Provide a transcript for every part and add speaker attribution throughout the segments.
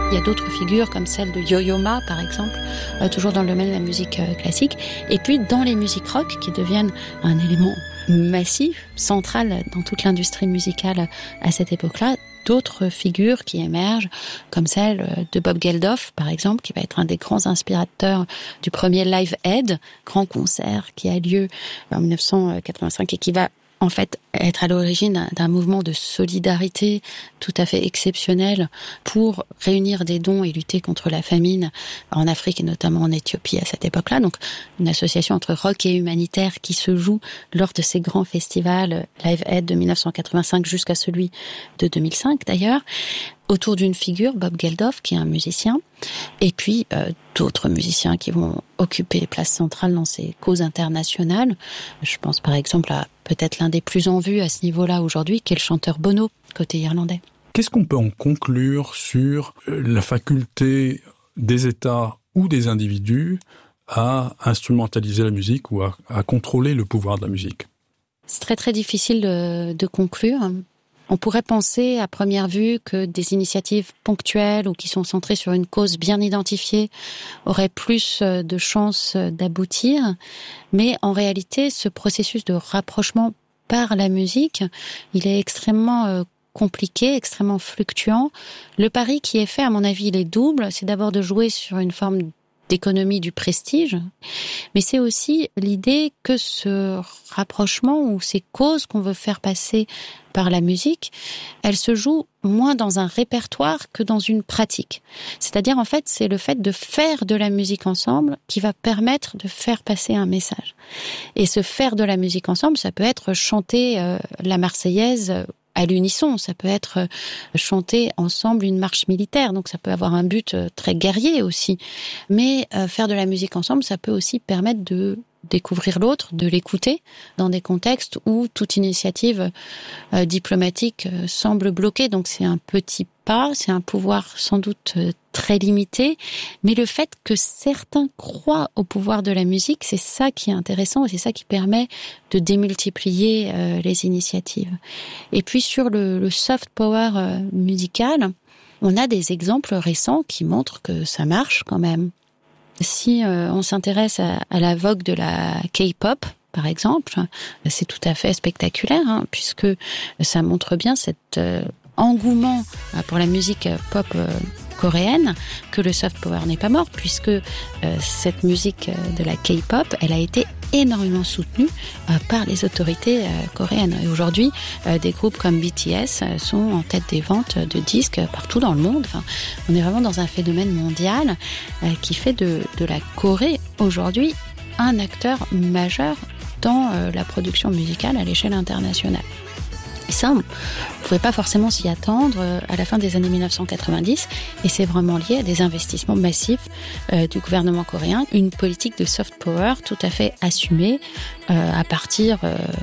Speaker 1: Il y a d'autres figures comme celle de Yo-Yo Ma, par exemple, toujours dans le domaine de la musique classique. Et puis dans les musiques rock, qui deviennent un élément massif, central dans toute l'industrie musicale à cette époque-là, d'autres figures qui émergent, comme celle de Bob Geldof, par exemple, qui va être un des grands inspirateurs du premier Live Aid, grand concert qui a lieu en 1985 et qui va en fait être à l'origine d'un mouvement de solidarité tout à fait exceptionnel pour réunir des dons et lutter contre la famine en Afrique et notamment en Éthiopie à cette époque-là. Donc une association entre rock et humanitaire qui se joue lors de ces grands festivals Live Aid de 1985 jusqu'à celui de 2005 d'ailleurs, autour d'une figure, Bob Geldof, qui est un musicien, et puis d'autres musiciens qui vont occuper les places centrales dans ces causes internationales. Je pense par exemple à peut-être l'un des plus en vue à ce niveau-là aujourd'hui, qui est le chanteur Bono, côté irlandais.
Speaker 2: Qu'est-ce qu'on peut en conclure sur la faculté des États ou des individus à instrumentaliser la musique ou à contrôler le pouvoir de la musique?
Speaker 1: C'est très très difficile de conclure. On pourrait penser à première vue que des initiatives ponctuelles ou qui sont centrées sur une cause bien identifiée auraient plus de chances d'aboutir. Mais en réalité, ce processus de rapprochement par la musique, il est extrêmement compliqué, extrêmement fluctuant. Le pari qui est fait, à mon avis, il est double. C'est d'abord de jouer sur une forme d'économie du prestige, mais c'est aussi l'idée que ce rapprochement ou ces causes qu'on veut faire passer par la musique, elles se jouent moins dans un répertoire que dans une pratique. C'est-à-dire, en fait, c'est le fait de faire de la musique ensemble qui va permettre de faire passer un message. Et ce faire de la musique ensemble, ça peut être chanter la Marseillaise à l'unisson, ça peut être chanter ensemble une marche militaire, donc ça peut avoir un but très guerrier aussi. Mais faire de la musique ensemble, ça peut aussi permettre de découvrir l'autre, de l'écouter dans des contextes où toute initiative diplomatique semble bloquée. Donc c'est un petit pas, c'est un pouvoir sans doute très limité, mais le fait que certains croient au pouvoir de la musique, c'est ça qui est intéressant et c'est ça qui permet de démultiplier les initiatives. Et puis sur le soft power musical, on a des exemples récents qui montrent que ça marche quand même. Si on s'intéresse à la vogue de la K-pop, par exemple, c'est tout à fait spectaculaire, puisque ça montre bien cet engouement pour la musique pop coréenne, que le soft power n'est pas mort, puisque cette musique de la K-pop, elle a été énormément soutenue par les autorités coréennes. Et aujourd'hui, des groupes comme BTS sont en tête des ventes de disques partout dans le monde. Enfin, on est vraiment dans un phénomène mondial qui fait de la Corée aujourd'hui un acteur majeur dans la production musicale à l'échelle internationale. Et ça, on ne pouvait pas forcément s'y attendre à la fin des années 1990, et c'est vraiment lié à des investissements massifs du gouvernement coréen, une politique de soft power tout à fait assumée à partir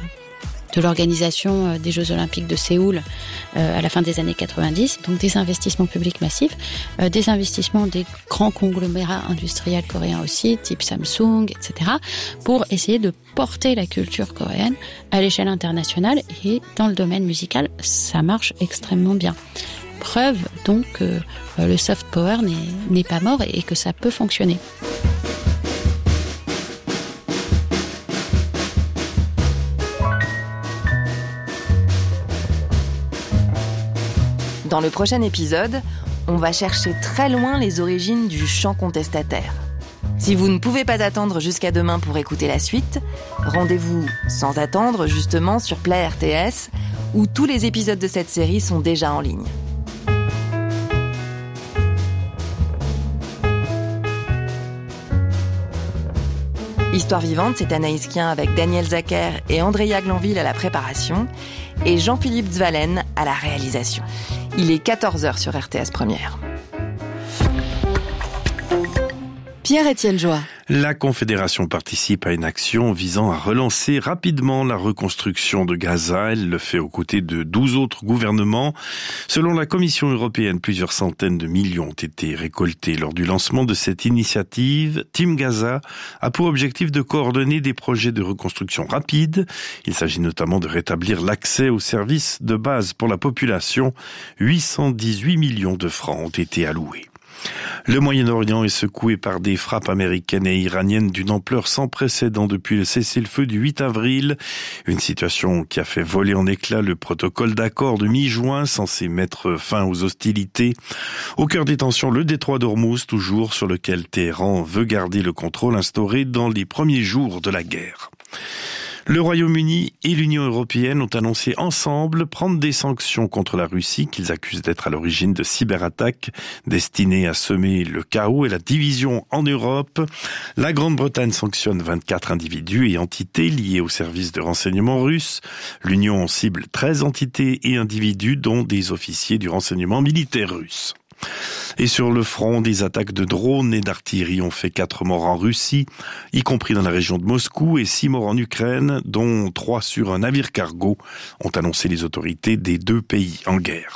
Speaker 1: de l'organisation des Jeux Olympiques de Séoul à la fin des années 90, donc des investissements publics massifs, des investissements des grands conglomérats industriels coréens aussi, type Samsung, etc., pour essayer de porter la culture coréenne à l'échelle internationale, et dans le domaine musical, ça marche extrêmement bien. Preuve donc que le soft power n'est pas mort et que ça peut fonctionner.
Speaker 3: Dans le prochain épisode, on va chercher très loin les origines du chant contestataire. Si vous ne pouvez pas attendre jusqu'à demain pour écouter la suite, rendez-vous sans attendre justement sur Play RTS, où tous les épisodes de cette série sont déjà en ligne. Histoire vivante, c'est Anaïs Kien avec Daniel Zacher et Andrea Glanville à la préparation et Jean-Philippe Zvalen à la réalisation. Il est 14h sur RTS Première. Pierre-Étienne Joie.
Speaker 4: La Confédération participe à une action visant à relancer rapidement la reconstruction de Gaza. Elle le fait aux côtés de 12 autres gouvernements. Selon la Commission européenne, plusieurs centaines de millions ont été récoltés lors du lancement de cette initiative. Team Gaza a pour objectif de coordonner des projets de reconstruction rapide. Il s'agit notamment de rétablir l'accès aux services de base pour la population. 818 millions de francs ont été alloués. Le Moyen-Orient est secoué par des frappes américaines et iraniennes d'une ampleur sans précédent depuis le cessez-le-feu du 8 avril. Une situation qui a fait voler en éclats le protocole d'accord de mi-juin censé mettre fin aux hostilités. Au cœur des tensions, le détroit d'Ormuz, toujours sur lequel Téhéran veut garder le contrôle instauré dans les premiers jours de la guerre. Le Royaume-Uni et l'Union européenne ont annoncé ensemble prendre des sanctions contre la Russie qu'ils accusent d'être à l'origine de cyberattaques destinées à semer le chaos et la division en Europe. La Grande-Bretagne sanctionne 24 individus et entités liés aux services de renseignement russes. L'Union cible 13 entités et individus dont des officiers du renseignement militaire russe. Et sur le front, des attaques de drones et d'artillerie ont fait 4 morts en Russie, y compris dans la région de Moscou, et 6 morts en Ukraine, dont 3 sur un navire cargo, ont annoncé les autorités des 2 pays en guerre.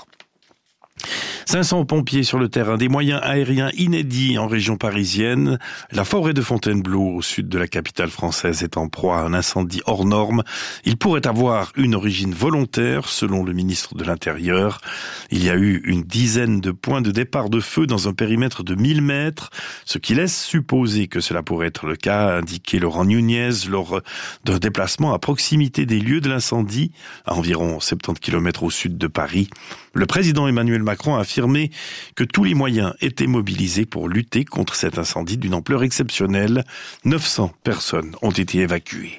Speaker 4: 500 pompiers sur le terrain, des moyens aériens inédits en région parisienne. La forêt de Fontainebleau, au sud de la capitale française, est en proie à un incendie hors norme. Il pourrait avoir une origine volontaire, selon le ministre de l'Intérieur. Il y a eu une dizaine de points de départ de feu dans un périmètre de 1000 mètres, ce qui laisse supposer que cela pourrait être le cas, a indiqué Laurent Nunez lors d'un déplacement à proximité des lieux de l'incendie, à environ 70 km au sud de Paris. Le président Emmanuel Macron a affirmé que tous les moyens étaient mobilisés pour lutter contre cet incendie d'une ampleur exceptionnelle. 900 personnes ont été évacuées.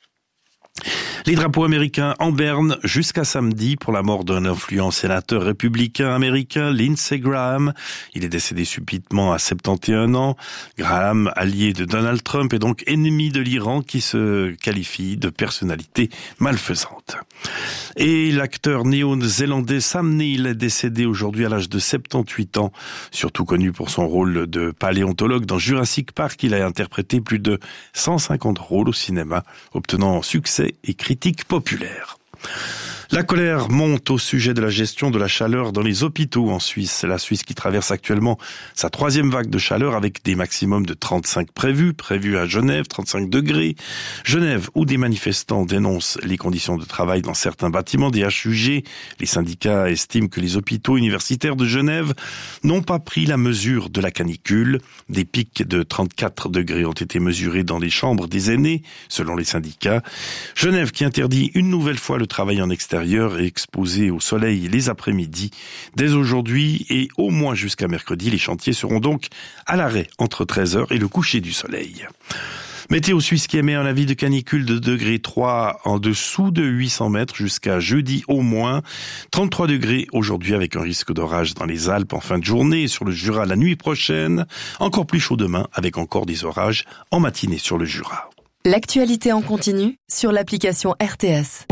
Speaker 4: Les drapeaux américains en berne jusqu'à samedi pour la mort d'un influent sénateur républicain américain, Lindsey Graham. Il est décédé subitement à 71 ans. Graham, allié de Donald Trump, est donc ennemi de l'Iran qui se qualifie de personnalité malfaisante. Et l'acteur néo-zélandais Sam Neill est décédé aujourd'hui à l'âge de 78 ans. Surtout connu pour son rôle de paléontologue dans Jurassic Park, il a interprété plus de 150 rôles au cinéma, obtenant succès et critique populaire. La colère monte au sujet de la gestion de la chaleur dans les hôpitaux en Suisse. C'est la Suisse qui traverse actuellement sa 3e vague de chaleur avec des maximums de 35 prévus à Genève, 35 degrés. Genève, où des manifestants dénoncent les conditions de travail dans certains bâtiments des HUG. Les syndicats estiment que les hôpitaux universitaires de Genève n'ont pas pris la mesure de la canicule. Des pics de 34 degrés ont été mesurés dans les chambres des aînés, selon les syndicats. Genève qui interdit une nouvelle fois le travail en extérieur est exposé au soleil les après-midi. Dès aujourd'hui et au moins jusqu'à mercredi, les chantiers seront donc à l'arrêt entre 13h et le coucher du soleil. Météo Suisse qui émet un avis de canicule de degré 3 en dessous de 800 mètres jusqu'à jeudi au moins. 33 degrés aujourd'hui avec un risque d'orage dans les Alpes en fin de journée et sur le Jura la nuit prochaine. Encore plus chaud demain avec encore des orages en matinée sur le Jura.
Speaker 5: L'actualité en continu sur l'application RTS.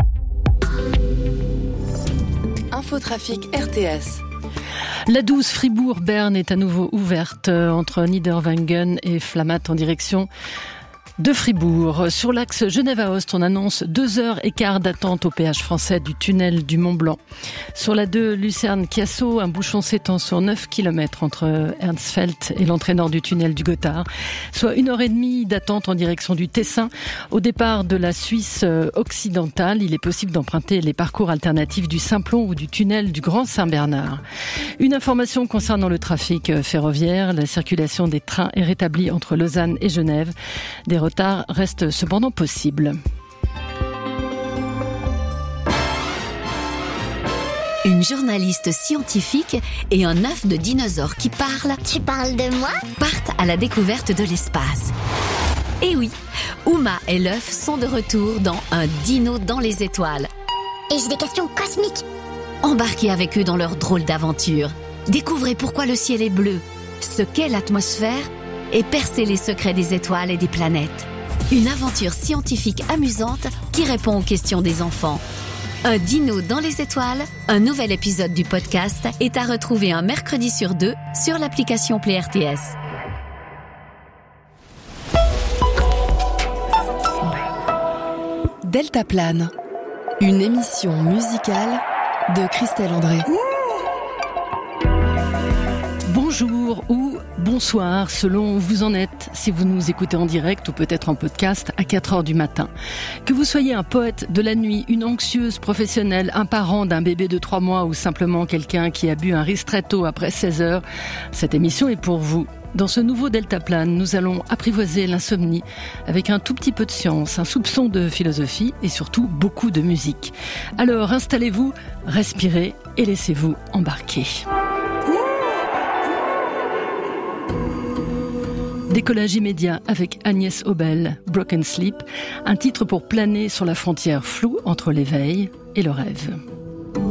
Speaker 5: Infotrafic RTS.
Speaker 6: La 12 Fribourg-Berne est à nouveau ouverte entre Niederwangen et Flamatt en direction de Fribourg. Sur l'axe Genève-Aoste, on annonce 2h15 d'attente au péage français du tunnel du Mont-Blanc. Sur la 2 Lucerne-Chiasso, un bouchon s'étend sur 9 km entre Ernstfeld et l'entrée nord du tunnel du Gothard, soit 1h30 d'attente en direction du Tessin. Au départ de la Suisse occidentale, il est possible d'emprunter les parcours alternatifs du Simplon ou du tunnel du Grand Saint-Bernard. Une information concernant le trafic ferroviaire, la circulation des trains est rétablie entre Lausanne et Genève. Des retards restent cependant possibles.
Speaker 7: Une journaliste scientifique et un œuf de dinosaure qui parle.
Speaker 8: Tu parles de moi ?
Speaker 7: Partent à la découverte de l'espace. Et oui, Uma et l'œuf sont de retour dans Un dino dans les étoiles.
Speaker 8: Et j'ai des questions cosmiques.
Speaker 7: Embarquez avec eux dans leur drôle d'aventure. Découvrez pourquoi le ciel est bleu, ce qu'est l'atmosphère et percez les secrets des étoiles et des planètes. Une aventure scientifique amusante qui répond aux questions des enfants. Un dino dans les étoiles, un nouvel épisode du podcast est à retrouver un mercredi sur 2 sur l'application Play RTS.
Speaker 5: Deltaplane, une émission musicale de Christelle André.
Speaker 6: Bonjour ou bonsoir, selon où vous en êtes, si vous nous écoutez en direct ou peut-être en podcast à 4h du matin. Que vous soyez un poète de la nuit, une anxieuse professionnelle, un parent d'un bébé de 3 mois ou simplement quelqu'un qui a bu un ristretto après 16h, cette émission est pour vous. Dans ce nouveau Deltaplane, nous allons apprivoiser l'insomnie avec un tout petit peu de science, un soupçon de philosophie et surtout beaucoup de musique. Alors installez-vous, respirez et laissez-vous embarquer. Décollage immédiat avec Agnès Obel, Broken Sleep, un titre pour planer sur la frontière floue entre l'éveil et le rêve.